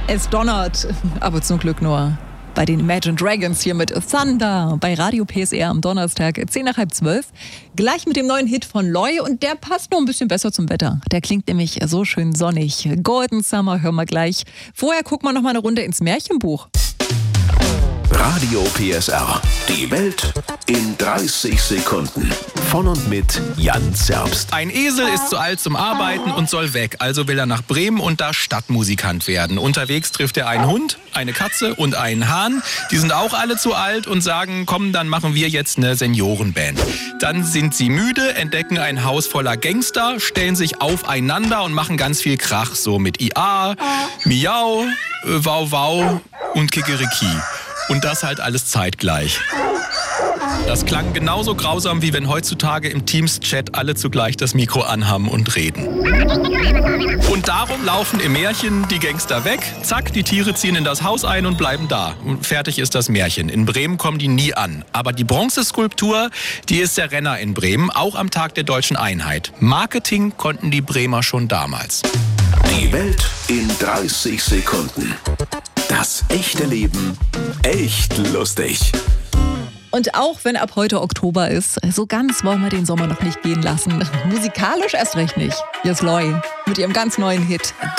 Es donnert, aber zum Glück nur bei den Imagine Dragons hier mit Thunder bei Radio PSR am Donnerstag 10:10. Gleich mit dem neuen Hit von Loy und der passt noch ein bisschen besser zum Wetter. Der klingt nämlich so schön sonnig. Golden Summer hören wir gleich. Vorher gucken wir noch mal eine Runde ins Märchenbuch. Radio PSR. Die Welt in 30 Sekunden. Von und mit Jan Zerbst. Ein Esel ist zu alt zum Arbeiten und soll weg. Also will er nach Bremen und da Stadtmusikant werden. Unterwegs trifft er einen Hund, eine Katze und einen Hahn. Die sind auch alle zu alt und sagen, komm, dann machen wir jetzt eine Seniorenband. Dann sind sie müde, entdecken ein Haus voller Gangster, stellen sich aufeinander und machen ganz viel Krach. So mit IA, Miau, Wow Wow und Kikeriki. Und das halt alles zeitgleich. Das klang genauso grausam, wie wenn heutzutage im Teams-Chat alle zugleich das Mikro anhaben und reden. Und darum laufen im Märchen die Gangster weg. Zack, die Tiere ziehen in das Haus ein und bleiben da. Und fertig ist das Märchen. In Bremen kommen die nie an. Aber die Bronzeskulptur, die ist der Renner in Bremen, auch am Tag der Deutschen Einheit. Marketing konnten die Bremer schon damals. Die Welt in 30 Sekunden. Das echte Leben echt lustig. Und auch wenn ab heute Oktober ist, so ganz wollen wir den Sommer noch nicht gehen lassen. Musikalisch erst recht nicht. Hier ist Loy mit ihrem ganz neuen Hit